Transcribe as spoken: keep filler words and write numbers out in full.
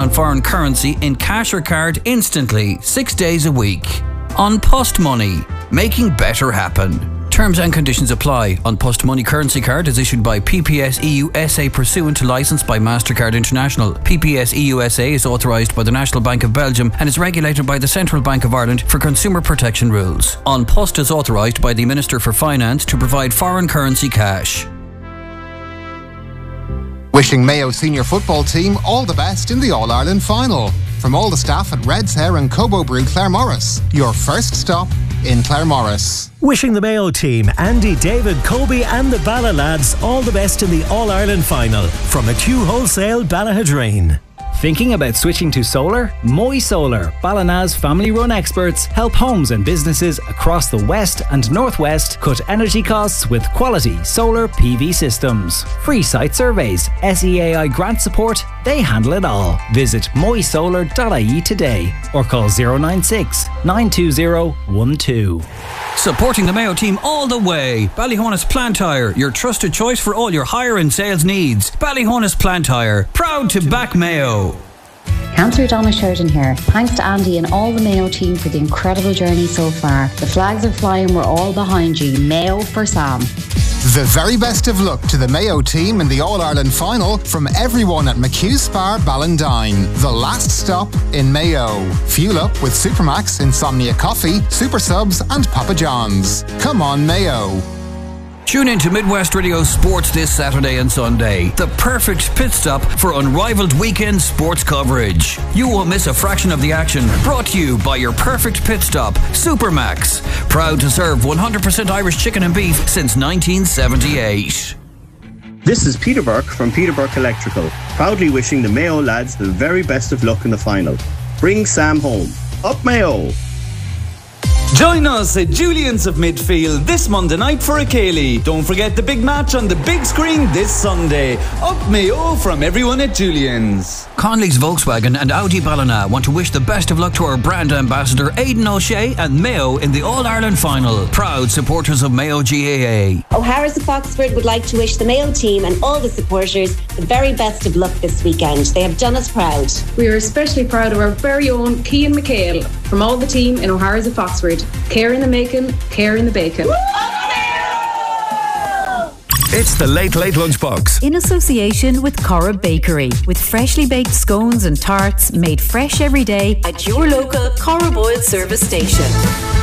on foreign currency in cash or card instantly, six days a week. On Post Money, making better happen. Terms and conditions apply. On Post Money currency card is issued by P P S E U S A pursuant to licence by MasterCard International. P P S E U S A is authorised by the National Bank of Belgium and is regulated by the Central Bank of Ireland for consumer protection rules. On Post is authorised by the Minister for Finance to provide foreign currency cash. Wishing Mayo senior football team all the best in the All-Ireland final. From all the staff at Red's Hair and Cobo Brew Claremorris, your first stop in Claremorris. Wishing the Mayo team, Andy, David, Kobe and the Bala lads all the best in the All-Ireland final. From McHugh Wholesale, Ballahadreen. Thinking about switching to solar? Moy Solar, Ballina's family-run experts, help homes and businesses across the west and northwest cut energy costs with quality solar P V systems. Free site surveys, S E A I grant support, they handle it all. Visit moy solar dot I E today or call zero nine six, nine two zero, one two. Supporting the Mayo team all the way. Ballyhonus Plant Hire, your trusted choice for all your hire and sales needs. Ballyhonus Plant Hire, proud to back Mayo. Councillor Donna Sheridan here. Thanks to Andy and all the Mayo team for the incredible journey so far. The flags are flying, we're all behind you. Mayo for Sam. The very best of luck to the Mayo team in the All-Ireland final from everyone at McHugh Spar Ballindine. The last stop in Mayo. Fuel up with Supermax, Insomnia Coffee, Super Subs and Papa John's. Come on Mayo. Tune in to Midwest Radio Sports this Saturday and Sunday. The perfect pit stop for unrivaled weekend sports coverage. You won't miss a fraction of the action. Brought to you by your perfect pit stop, Supermax. Proud to serve one hundred percent Irish chicken and beef since nineteen seventy-eight. This is Peter Burke from Peter Burke Electrical, proudly wishing the Mayo lads the very best of luck in the final. Bring Sam home. Up Mayo! Join us at Julian's of Midfield this Monday night for a Cayley. Don't forget the big match on the big screen this Sunday. Up Mayo from everyone at Julian's. Conley's Volkswagen and Audi Ballina want to wish the best of luck to our brand ambassador Aidan O'Shea and Mayo in the All-Ireland final. Proud supporters of Mayo G A A. O'Hara's of Foxford would like to wish the Mayo team and all the supporters the very best of luck this weekend. They have done us proud. We are especially proud of our very own Cian McHale from all the team in O'Hara's of Foxford. Care in the making, care in the bacon. It's the Late Late Lunchbox. In association with Cora Bakery, with freshly baked scones and tarts made fresh every day at your local Cora Boyle service station.